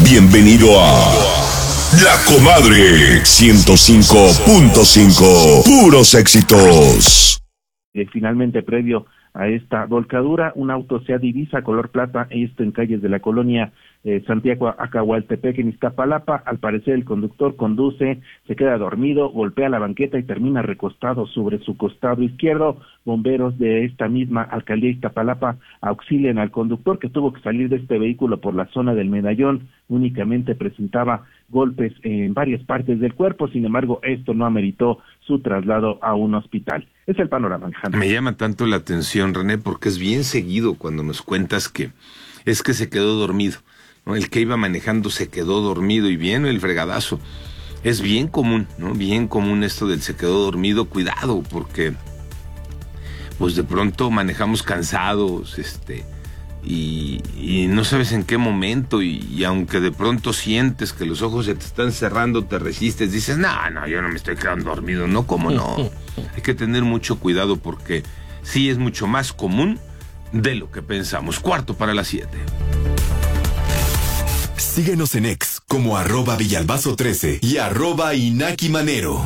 Bienvenido a La Comadre 105.5. Puros éxitos. Finalmente, previo a esta volcadura, un auto Seat Ibiza color plata, esto en calles de la colonia Santiago Acahualtepec en Iztapalapa. Al parecer el conductor conduce, se queda dormido, golpea la banqueta y termina recostado sobre su costado izquierdo. Bomberos de esta misma alcaldía Iztapalapa auxilian al conductor, que tuvo que salir de este vehículo por la zona del Medallón. Únicamente presentaba golpes en varias partes del cuerpo, sin embargo esto no ameritó su traslado a un hospital. Es el panorama, Alejandro. Me llama tanto la atención, René, porque es bien seguido cuando nos cuentas que es que se quedó dormido, ¿no? El que iba manejando se quedó dormido y viene el fregadazo. Es bien común, ¿no? Bien común esto del se quedó dormido. Cuidado, porque pues de pronto manejamos cansados, y no sabes en qué momento, y aunque de pronto sientes que los ojos se te están cerrando, te resistes, dices, no, yo no me estoy quedando dormido. No, ¿cómo no? Hay que tener mucho cuidado porque sí es mucho más común de lo que pensamos. 6:45. Síguenos en X como @Villalbazo13 y @Inaki Manero.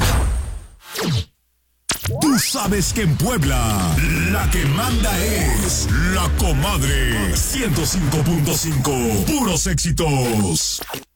Tú sabes que en Puebla la que manda es La Comadre 105.5. Puros éxitos.